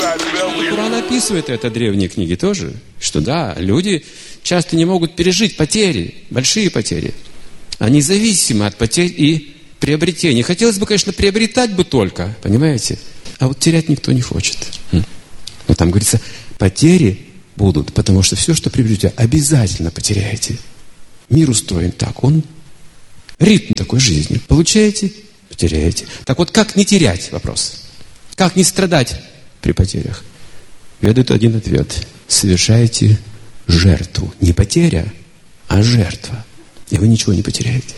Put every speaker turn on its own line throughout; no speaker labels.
Куран описывает это, древние книги тоже, что да, люди часто не могут пережить потери, большие потери. Они зависимы от потерь и приобретений. Хотелось бы, конечно, приобретать бы только, понимаете? А вот терять никто не хочет. Но там говорится, потери будут, потому что все, что приобретете, обязательно потеряете. Мир устроен так, он ритм такой жизни. Получаете, потеряете. Так вот, как не терять? Вопрос. Как не страдать при потерях? Ведут один ответ. Совершаете жертву. Не потеря, а жертва. И вы ничего не потеряете.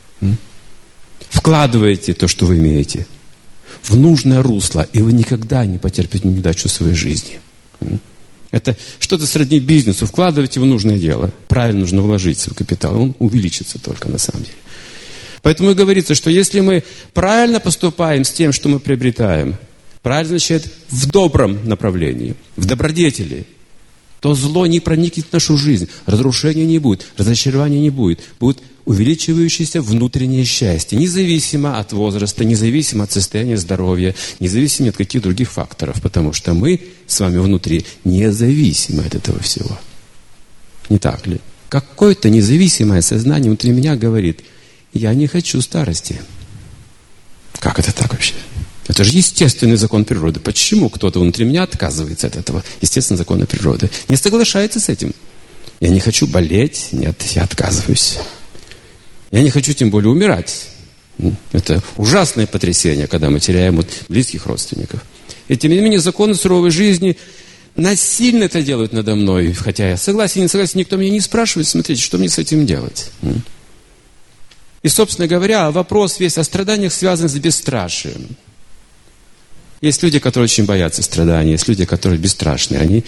Вкладываете то, что вы имеете, в нужное русло, и вы никогда не потерпите неудачу в своей жизни. Это что-то сродни бизнесу. Вкладывайте в нужное дело. Правильно нужно вложить свой капитал. Он увеличится только на самом деле. Поэтому и говорится, что если мы правильно поступаем с тем, что мы приобретаем, правильно значит в добром направлении, в добродетели, то зло не проникнет в нашу жизнь, разрушения не будет, разочарования не будет. Будет увеличивающееся внутреннее счастье, независимо от возраста, независимо от состояния здоровья, независимо от каких других факторов, потому что мы с вами внутри независимы от этого всего. Не так ли? Какое-то независимое сознание внутри меня говорит, я не хочу старости. Как это так вообще? Это же естественный закон природы. Почему кто-то внутри меня отказывается от этого естественного закона природы? Не соглашается с этим. Я не хочу болеть. Нет, я отказываюсь. Я не хочу тем более умирать. Это ужасное потрясение, когда мы теряем близких родственников. И тем не менее законы суровой жизни насильно это делают надо мной. Хотя я согласен, не согласен, никто меня не спрашивает. Смотрите, что мне с этим делать? И, собственно говоря, вопрос весь о страданиях связан с бесстрашием. Есть люди, которые очень боятся страданий, есть люди, которые бесстрашные.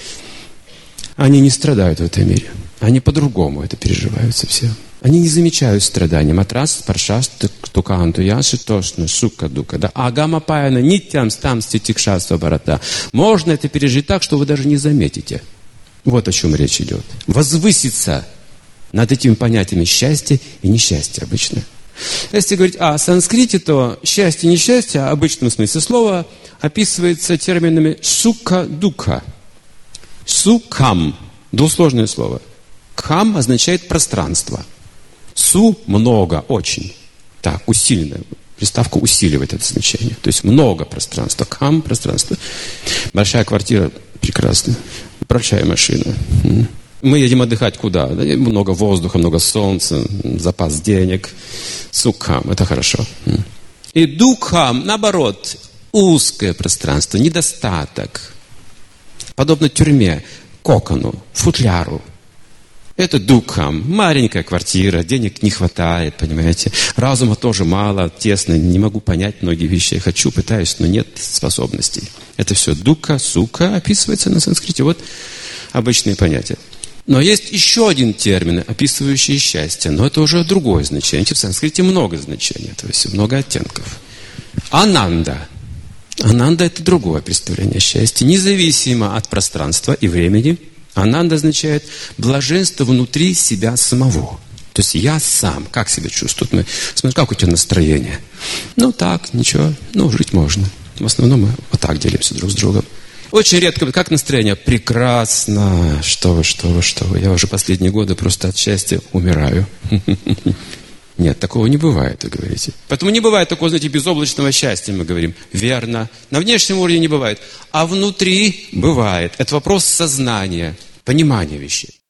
Они не страдают в этом мире. Они по-другому это переживают совсем. Они не замечают страданий. Матрас, паршас, туканту, яши, тошно, шука, дука. Да? Агама паяна, нитям, стам, ститикшаства, барата. Можно это пережить так, что вы даже не заметите. Вот о чем речь идет. Возвыситься над этими понятиями счастья и несчастья обычно. Если говорить о санскрите, то счастье и несчастье, в обычном смысле слова, описывается терминами сука-дука. Сукам – двусложное слово. Кам означает пространство. Су – много, очень. Так, усиленно. Приставка усиливает это значение. То есть много пространства. Кам – пространство. Большая квартира – прекрасно. Большая машина. Мы едем отдыхать куда? Много воздуха, много солнца, запас денег. Сукхам, это хорошо. И дукхам, наоборот, узкое пространство, недостаток. Подобно тюрьме, кокону, футляру. Это дукхам, маленькая квартира, денег не хватает, понимаете. Разума тоже мало, тесно, не могу понять многие вещи. Я хочу, пытаюсь, но нет способностей. Это все дука, сука описывается на санскрите. Вот обычные понятия. Но есть еще один термин, описывающий счастье, но это уже другое значение. В санскрите много значений, то есть много оттенков. Ананда. Ананда – это другое представление счастья, независимо от пространства и времени. Ананда означает блаженство внутри себя самого. То есть я сам, как себя чувствую? Смотри, как у тебя настроение? Ну так, ничего, жить можно. В основном мы вот так делимся друг с другом. Очень редко, как настроение? Прекрасно. Что вы. Я уже последние годы просто от счастья умираю. Нет, такого не бывает, вы говорите. Поэтому не бывает такого, знаете, безоблачного счастья, мы говорим. Верно. На внешнем уровне не бывает. А внутри бывает. Это вопрос сознания, понимания вещей.